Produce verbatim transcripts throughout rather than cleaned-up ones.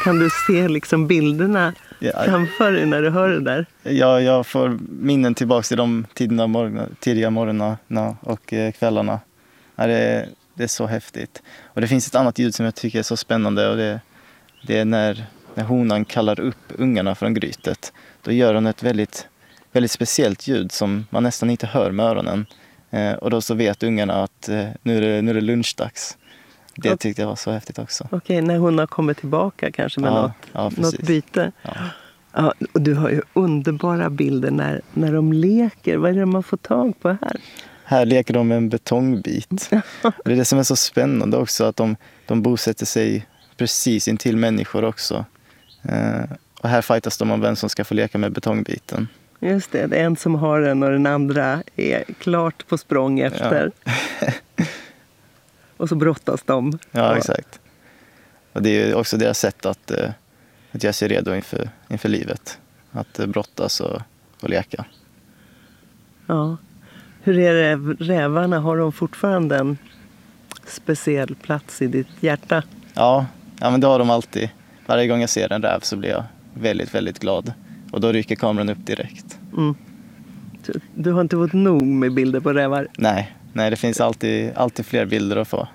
Kan du se liksom bilderna Ja, framför dig när du hör det där? Ja, jag får minnen tillbaka till de tidiga, morgon, tidiga morgnarna och kvällarna. Ja, det, är, det är så häftigt. Och det finns ett annat ljud som jag tycker är så spännande. Och det, det är när, när honan kallar upp ungarna från grytet. Då gör hon ett väldigt, väldigt speciellt ljud som man nästan inte hör med öronen. Eh, och då så vet ungarna att eh, nu, är det, nu är det lunchdags. Det tyckte jag var så häftigt också. Okej, när hon har kommit tillbaka kanske med ja, något, ja, något byte. Ja. Ja, och du har ju underbara bilder när, när de leker. Vad är det man får tag på här? Här leker de med en betongbit. Det är det som är så spännande också, att de, de bosätter sig precis intill människor också. Eh, och här fightas de om vem som ska få leka med betongbiten. Just det, det är en som har den och den andra är klart på språng efter. Ja. Och så brottas de. Ja, exakt. Och det är också deras sätt att, att göra sig redo inför, inför livet. Att brottas och, och leka. Ja. Hur är det, rävarna? Har de fortfarande en speciell plats i ditt hjärta? Ja, ja men det har de alltid. Varje gång jag ser en räv så blir jag väldigt, väldigt glad. Och då rycker kameran upp direkt. Mm. Du har inte fått nog med bilder på rävar? Nej, nej det finns alltid, alltid fler bilder att få.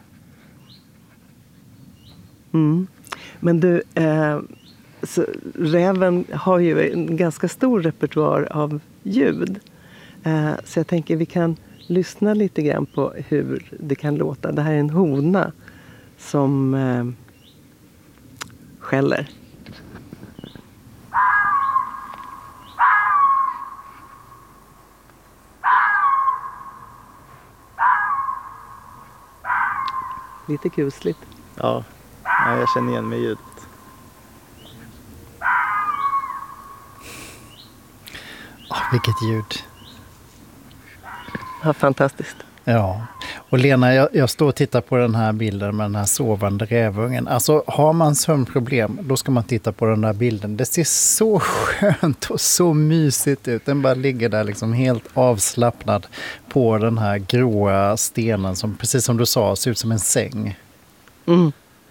Mm. Men du, eh, så räven har ju en ganska stor repertoar av ljud. Eh, så jag tänker vi kan lyssna lite grann på hur det kan låta. Det här är en hona som eh, skäller. Lite kusligt. Ja, ja jag känner igen mig ljudet. Oh, vilket ljud. Ja, fantastiskt. Ja, och Lena, jag, jag står och tittar på den här bilden med den här sovande rävungen. Alltså, har man sömnproblem, då ska man titta på den där bilden. Det ser så skönt och så mysigt ut. Den bara ligger där liksom helt avslappnad på den här gråa stenen som, precis som du sa, ser ut som en säng. Mm.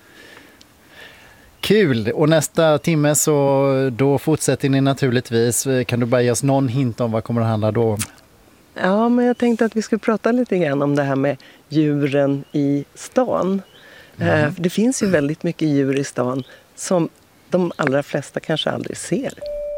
Kul! Och nästa timme så då fortsätter ni naturligtvis. Kan du bara ge oss någon hint om vad kommer det handla då? Ja, men jag tänkte att vi skulle prata lite grann om det här med djuren i stan. Mm. Eh, det finns ju väldigt mycket djur i stan som de allra flesta kanske aldrig ser.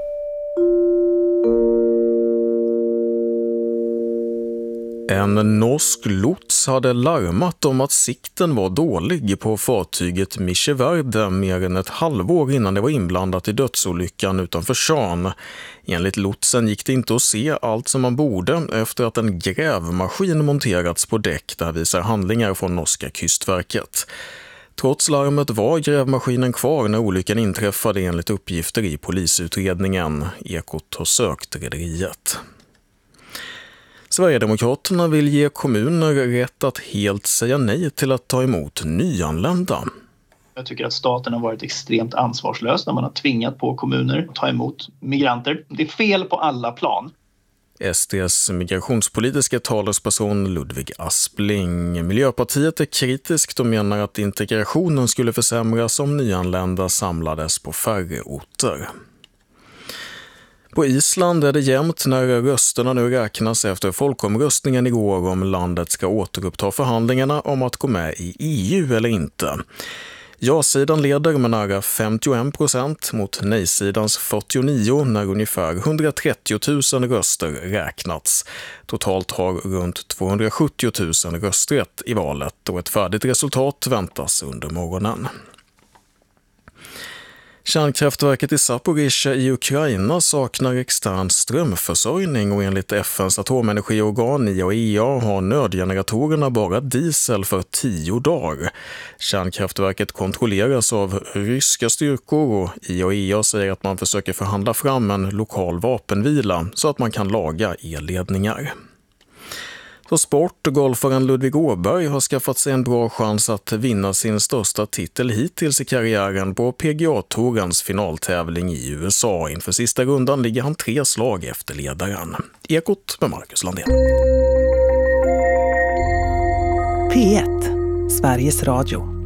En norsk lots hade larmat om att sikten var dålig på fartyget Micheverde mer än ett halvår innan det var inblandat i dödsolyckan utanför Tjörn. Enligt lotsen gick det inte att se allt som man borde efter att en grävmaskin monterats på däck, där visar handlingar från norska kystverket. Trots larmet var grävmaskinen kvar när olyckan inträffade enligt uppgifter i polisutredningen. Ekot har sökt rederiet. Sverigedemokraterna vill ge kommuner rätt att helt säga nej till att ta emot nyanlända. Jag tycker att staten har varit extremt ansvarslös när man har tvingat på kommuner att ta emot migranter. Det är fel på alla plan. S D:s migrationspolitiska talesperson Ludvig Aspling. Miljöpartiet är kritiskt och menar att integrationen skulle försämras om nyanlända samlades på färre orter. På Island är det jämnt när rösterna nu räknas efter folkomröstningen igår om landet ska återuppta förhandlingarna om att gå med i E U eller inte. Ja-sidan leder med nära femtioen procent mot nej-sidans fyrtionio när ungefär hundratrettio tusen röster räknats. Totalt har runt tvåhundrasjuttio tusen rösträtt i valet och ett färdigt resultat väntas under morgonen. Kärnkraftverket i Zaporizjzja i Ukraina saknar extern strömförsörjning och enligt F N:s atomenergiorgan I A E A har nödgeneratorerna bara diesel för tio dagar. Kärnkraftverket kontrolleras av ryska styrkor och I A E A säger att man försöker förhandla fram en lokal vapenvila så att man kan laga elledningar. På sport, golfaren Ludvig Åberg har skaffat sig en bra chans att vinna sin största titel hittills i karriären på P G A-tourens finaltävling i U S A. Inför sista rundan ligger han tre slag efter ledaren. Ekot med Marcus Landén. P ett, Sveriges Radio.